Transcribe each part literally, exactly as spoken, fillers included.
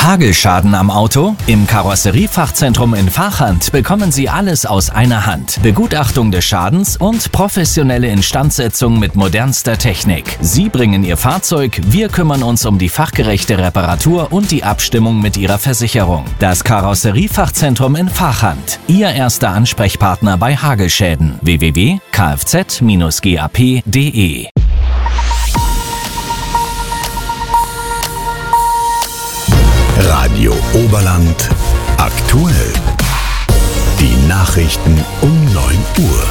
Hagelschaden am Auto? Im Karosseriefachzentrum in Vachand bekommen Sie alles aus einer Hand. Begutachtung des Schadens und professionelle Instandsetzung mit modernster Technik. Sie bringen Ihr Fahrzeug, wir kümmern uns um die fachgerechte Reparatur und die Abstimmung mit Ihrer Versicherung. Das Karosseriefachzentrum in Vachand. Ihr erster Ansprechpartner bei Hagelschäden. w w w punkt k f z dash g a p punkt d e Radio Oberland aktuell. Die Nachrichten um neun Uhr.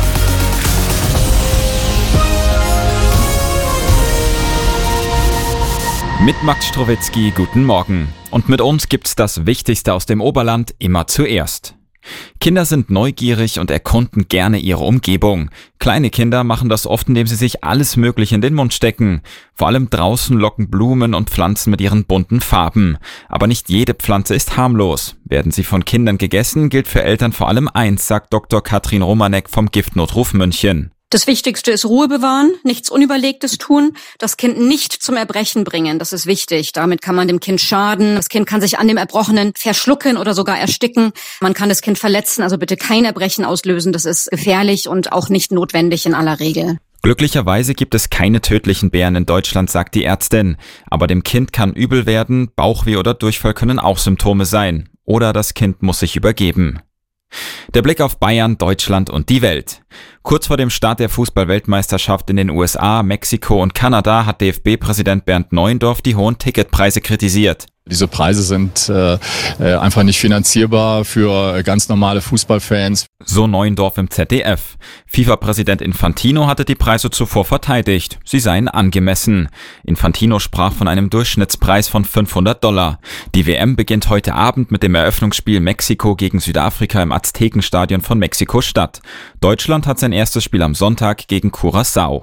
Mit Max Strowitzki, guten Morgen. Und mit uns gibt's das Wichtigste aus dem Oberland immer zuerst. Kinder sind neugierig und erkunden gerne ihre Umgebung. Kleine Kinder machen das oft, indem sie sich alles Mögliche in den Mund stecken. Vor allem draußen locken Blumen und Pflanzen mit ihren bunten Farben. Aber nicht jede Pflanze ist harmlos. Werden sie von Kindern gegessen, gilt für Eltern vor allem eins, sagt Doktor Katrin Romanek vom Giftnotruf München. Das Wichtigste ist Ruhe bewahren, nichts Unüberlegtes tun, das Kind nicht zum Erbrechen bringen, das ist wichtig. Damit kann man dem Kind schaden, das Kind kann sich an dem Erbrochenen verschlucken oder sogar ersticken. Man kann das Kind verletzen, also bitte kein Erbrechen auslösen, das ist gefährlich und auch nicht notwendig in aller Regel. Glücklicherweise gibt es keine tödlichen Bären in Deutschland, sagt die Ärztin. Aber dem Kind kann übel werden, Bauchweh oder Durchfall können auch Symptome sein. Oder das Kind muss sich übergeben. Der Blick auf Bayern, Deutschland und die Welt. Kurz vor dem Start der Fußball-Weltmeisterschaft in den U S A, Mexiko und Kanada hat D F B-Präsident Bernd Neuendorf die hohen Ticketpreise kritisiert. Diese Preise sind äh, einfach nicht finanzierbar für ganz normale Fußballfans. So Neuendorf im Z D F. FIFA-Präsident Infantino hatte die Preise zuvor verteidigt. Sie seien angemessen. Infantino sprach von einem Durchschnittspreis von fünfhundert Dollar. Die W M beginnt heute Abend mit dem Eröffnungsspiel Mexiko gegen Südafrika im Aztekenstadion von Mexiko-Stadt. Deutschland hat sein erstes Spiel am Sonntag gegen Curaçao.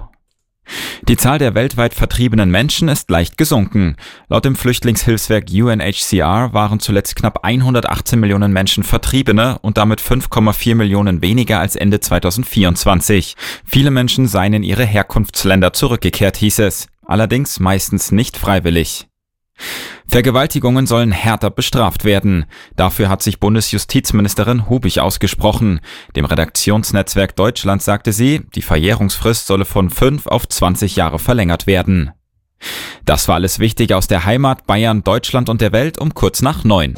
Die Zahl der weltweit vertriebenen Menschen ist leicht gesunken. Laut dem Flüchtlingshilfswerk U N H C R waren zuletzt knapp hundertachtzehn Millionen Menschen Vertriebene und damit fünf Komma vier Millionen weniger als Ende zweitausendvierundzwanzig. Viele Menschen seien in ihre Herkunftsländer zurückgekehrt, hieß es. Allerdings meistens nicht freiwillig. Vergewaltigungen sollen härter bestraft werden. Dafür hat sich Bundesjustizministerin Hubig ausgesprochen. Dem Redaktionsnetzwerk Deutschland sagte sie, die Verjährungsfrist solle von fünf auf zwanzig Jahre verlängert werden. Das war alles Wichtige aus der Heimat, Bayern, Deutschland und der Welt um kurz nach neun.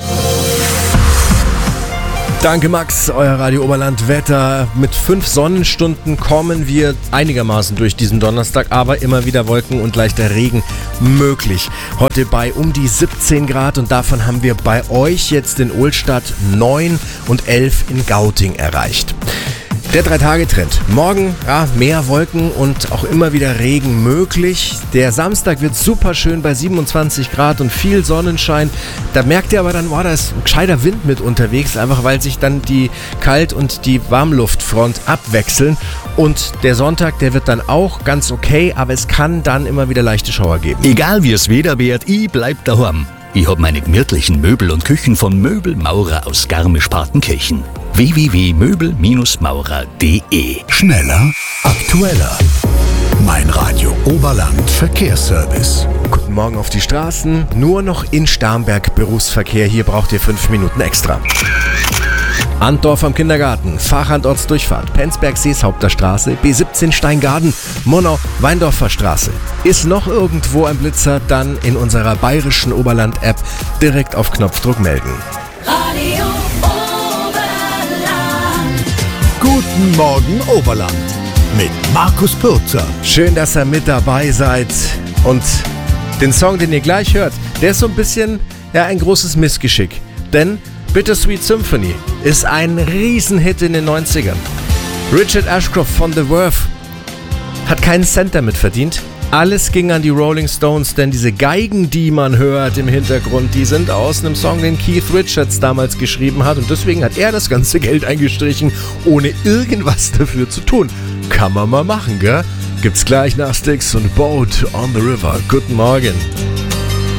Danke Max, euer Radio Oberland Wetter. Mit fünf Sonnenstunden kommen wir einigermaßen durch diesen Donnerstag, aber immer wieder Wolken und leichter Regen möglich. Heute bei um die siebzehn Grad und davon haben wir bei euch jetzt in Ohlstadt neun und elf in Gauting erreicht. Der Drei-Tage-Trend. Morgen ja, mehr Wolken und auch immer wieder Regen möglich. Der Samstag wird super schön bei siebenundzwanzig Grad und viel Sonnenschein. Da merkt ihr aber dann, boah, da ist ein gescheiter Wind mit unterwegs, einfach weil sich dann die Kalt- und die Warmluftfront abwechseln. Und der Sonntag, der wird dann auch ganz okay, aber es kann dann immer wieder leichte Schauer geben. Egal wie es Wetter wird, ich bleib daheim. Ich hab meine gemütlichen Möbel und Küchen von Möbelmaurer aus Garmisch-Partenkirchen. w w w punkt möbel maurer punkt d e. Schneller, aktueller. Mein Radio Oberland Verkehrsservice. Guten Morgen auf die Straßen. Nur noch in Starnberg Berufsverkehr. Hier braucht ihr fünf Minuten extra. Antdorf am Kindergarten, Vachand Ortsdurchfahrt, Penzberg Seeshaupter Straße, B siebzehn Steingaden, Monau Weindorfer Straße. Ist noch irgendwo ein Blitzer, dann in unserer bayerischen Oberland-App direkt auf Knopfdruck melden. Radio Oberland. Guten Morgen Oberland mit Markus Pürzer. Schön, dass ihr mit dabei seid. Und den Song, den ihr gleich hört, der ist so ein bisschen ja, ein großes Missgeschick. Denn Bittersweet Symphony ist ein Riesenhit in den neunzigern. Richard Ashcroft von The Verve hat keinen Cent damit verdient. Alles ging an die Rolling Stones, denn diese Geigen, die man hört im Hintergrund, die sind aus einem Song, den Keith Richards damals geschrieben hat. Und deswegen hat er das ganze Geld eingestrichen, ohne irgendwas dafür zu tun. Kann man mal machen, gell? Gibt's gleich nach Styx und Boat on the River. Guten Morgen.